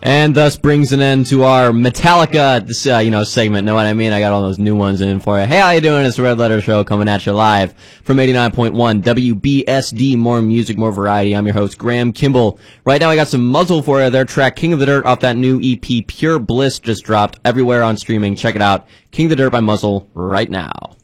And thus brings an end to our Metallica, segment. Know what I mean? I got all those new ones in for you. Hey, how you doing? It's the Red Letter Show coming at you live from 89.1 WBSD. More music, more variety. I'm your host, Graham Kimball. Right now I got some Muzzle for you. Their track, King of the Dirt, off that new EP, Pure Bliss, just dropped everywhere on streaming. Check it out. King of the Dirt by Muzzle right now.